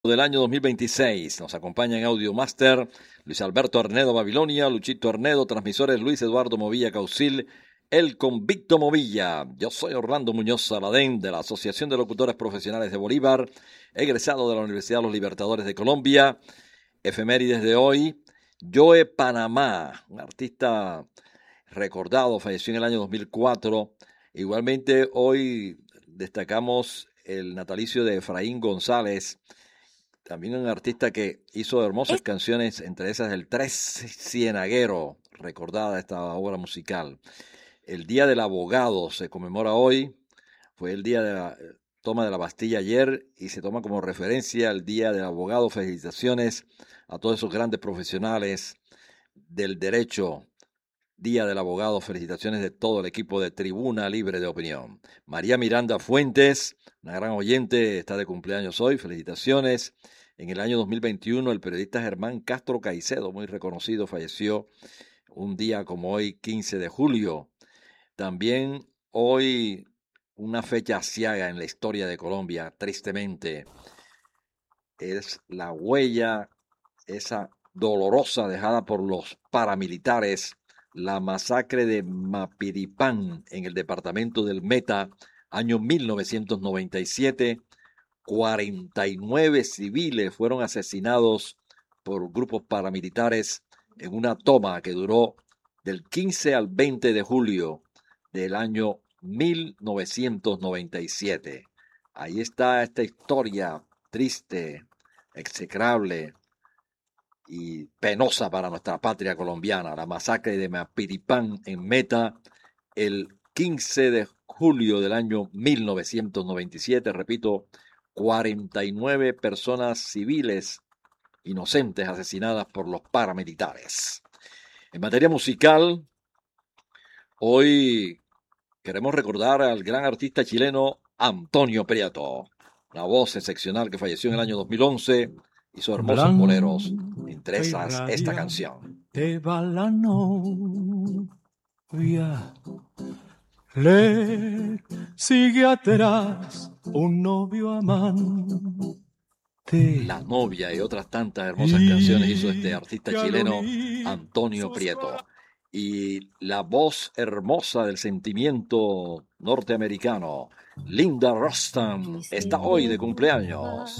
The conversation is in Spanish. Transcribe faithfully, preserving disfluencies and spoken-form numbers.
Del año dos mil veintiséis. Nos acompaña en Audio Master Luis Alberto Arnedo Babilonia, Luchito Arnedo, transmisores Luis Eduardo Movilla Caucil, el convicto Movilla. Yo soy Orlando Muñoz Saladén de la Asociación de Locutores Profesionales de Bolívar, egresado de la Universidad de los Libertadores de Colombia. Efemérides de hoy: Joe Panamá, un artista recordado, falleció en el año dos mil cuatro. Igualmente hoy destacamos el natalicio de Efraín González, también un artista que hizo hermosas canciones, entre esas el Tres Cienaguero, recordada esta obra musical. El Día del Abogado se conmemora hoy, fue el día de la toma de la Bastilla ayer y se toma como referencia el Día del Abogado. Felicitaciones a todos esos grandes profesionales del derecho. Día del Abogado, felicitaciones de todo el equipo de Tribuna Libre de Opinión. María Miranda Fuentes, una gran oyente, está de cumpleaños hoy, felicitaciones. En el año dos mil veintiuno, el periodista Germán Castro Caicedo, muy reconocido, falleció un día como hoy, quince de julio. También hoy, una fecha aciaga en la historia de Colombia, tristemente, es la huella, esa dolorosa dejada por los paramilitares, la masacre de Mapiripán en el departamento del Meta, año mil novecientos noventa y siete. cuarenta y nueve civiles fueron asesinados por grupos paramilitares en una toma que duró del quince al veinte de julio del año mil novecientos noventa y siete. Ahí está esta historia triste, execrable y penosa para nuestra patria colombiana, la masacre de Mapiripán en Meta el quince de julio del año mil novecientos noventa y siete. Repito, cuarenta y nueve personas civiles inocentes asesinadas por los paramilitares. En materia musical, hoy queremos recordar al gran artista chileno Antonio Prieto, una voz excepcional que falleció en el año dos mil once. Hizo hermosos boleros, entre esas esta canción. Te va la novia, le sigue atrás un novio amante. La novia y otras tantas hermosas canciones hizo este artista chileno Antonio Prieto. Y la voz hermosa del sentimiento norteamericano, Linda Ronstadt, está hoy de cumpleaños.